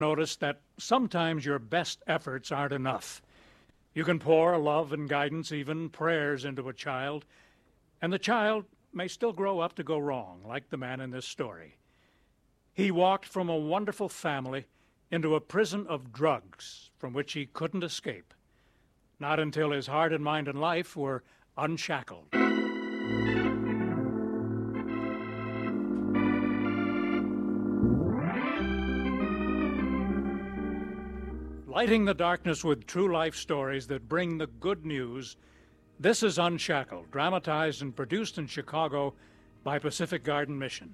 Notice that sometimes your best efforts aren't enough. You can pour love and guidance, even prayers, into a child, and the child may still grow up to go wrong, like the man in this story. He walked from a wonderful family into a prison of drugs from which he couldn't escape, not until his heart and mind and life were unshackled. Lighting the darkness with true life stories that bring the good news, this is Unshackled, dramatized and produced in Chicago by Pacific Garden Mission.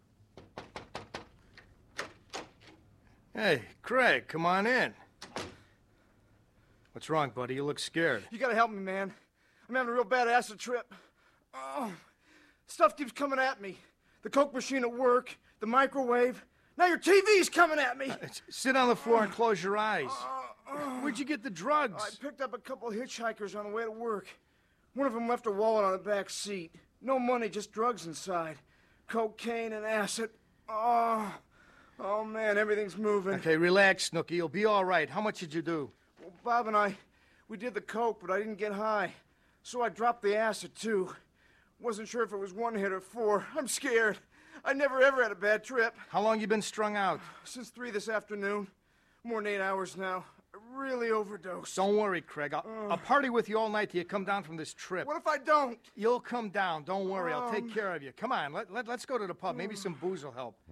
Hey, Craig, come on in. What's wrong, buddy? You look scared. You gotta help me, man. I'm having a real bad acid trip. Oh, stuff keeps coming at me. The Coke machine at work, the microwave. Now your TV's coming at me. Sit on the floor and close your eyes. Where'd you get the drugs? I picked up a couple of hitchhikers on the way to work. One of them left a wallet on the back seat. No money, just drugs inside. Cocaine and acid. Oh, man, everything's moving. Okay, relax, Snooky. You'll be all right. How much did you do? Well, Bob and I, we did the Coke, but I didn't get high. So I dropped the acid, too. Wasn't sure if it was 1 hit or 4. I'm scared. I never, ever had a bad trip. How long you been strung out? Since 3 this afternoon. More than 8 hours now. I really overdosed. Don't worry, Craig. I'll party with you all night till you come down from this trip. What if I don't? You'll come down. Don't worry. I'll take care of you. Come on. Let's go to the pub. Maybe some booze will help.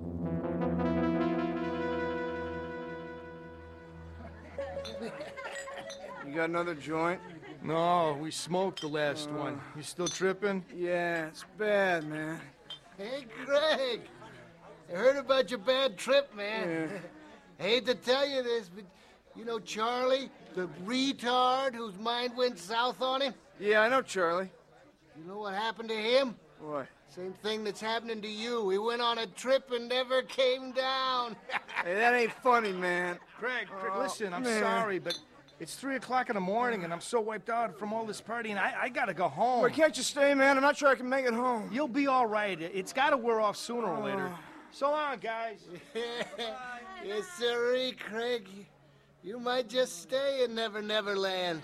You got another joint? No, we smoked the last one. You still tripping? Yeah, it's bad, man. Hey, Craig. I heard about your bad trip, man. Yeah. I hate to tell you this, but you know Charlie, the retard whose mind went south on him? Yeah, I know Charlie. You know what happened to him? What? Same thing that's happening to you. He went on a trip and never came down. Hey, that ain't funny, man. Craig, listen, I'm sorry, but it's 3 o'clock in the morning, and I'm so wiped out from all this partying. I gotta go home. Well, can't you stay, man? I'm not sure I can make it home. You'll be all right. It's gotta wear off sooner or later. So long, guys. Yes, sirree, Craig. You might just stay in Never Never Land.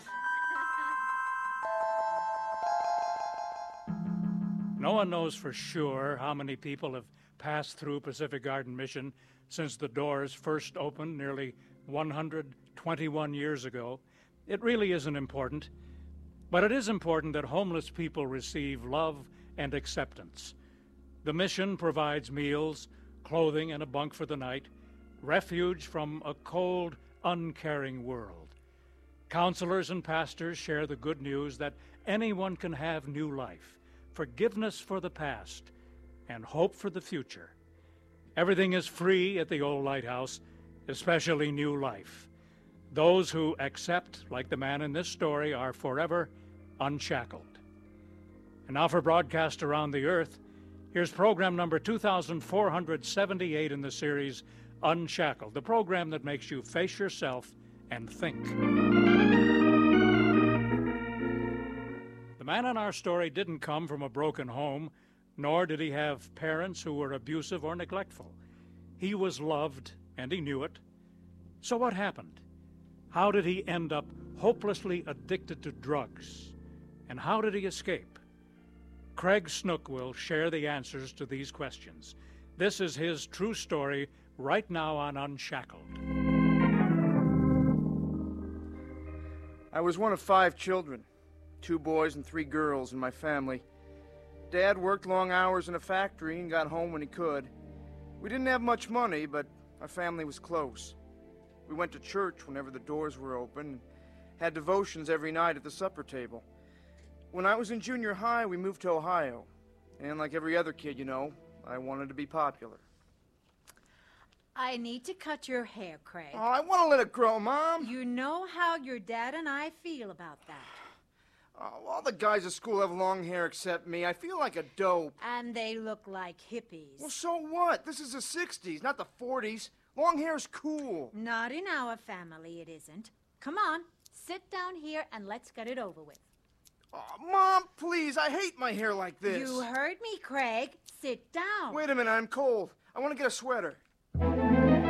No one knows for sure how many people have passed through Pacific Garden Mission since the doors first opened nearly 121 years ago. It really isn't important, but it is important that homeless people receive love and acceptance. The mission provides meals, clothing, and a bunk for the night, refuge from a cold, uncaring world. Counselors and pastors share the good news that anyone can have new life, forgiveness for the past, and hope for the future. Everything is free at the old lighthouse, especially new life. Those who accept, like the man in this story, are forever unshackled. And now for broadcast around the earth, here's program number 2478 in the series Unshackled, the program that makes you face yourself and think. The man in our story didn't come from a broken home, nor did he have parents who were abusive or neglectful. He was loved, and he knew it. So what happened? How did he end up hopelessly addicted to drugs? And how did he escape? Craig Snook will share the answers to these questions. This is his true story right now on Unshackled. I was one of 5 children, 2 boys and 3 girls in my family. Dad worked long hours in a factory and got home when he could. We didn't have much money, but our family was close. We went to church whenever the doors were open and had devotions every night at the supper table. When I was in junior high, we moved to Ohio. And like every other kid, you know, I wanted to be popular. I need to cut your hair, Craig. Oh, I want to let it grow, Mom. You know how your dad and I feel about that. Oh, all the guys at school have long hair except me. I feel like a dope. And they look like hippies. Well, so what? This is the 60s, not the 40s. Long hair's cool. Not in our family, it isn't. Come on, sit down here and let's get it over with. Oh, Mom, please, I hate my hair like this. You heard me, Craig. Sit down. Wait a minute, I'm cold. I want to get a sweater.